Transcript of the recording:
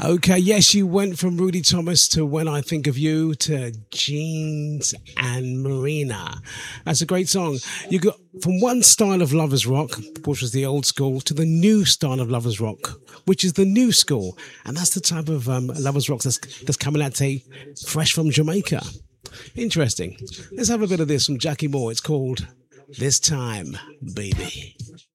Okay, yes, you went from Rudy Thomas to When I Think of You to Jeans and Marina. That's a great song. You got from one style of lovers rock, which was the old school, to the new style of lovers rock, which is the new school, and that's the type of lovers rock that's coming out today, fresh from Jamaica. Interesting. Let's have a bit of this from Jackie Moore. It's called This Time, Baby.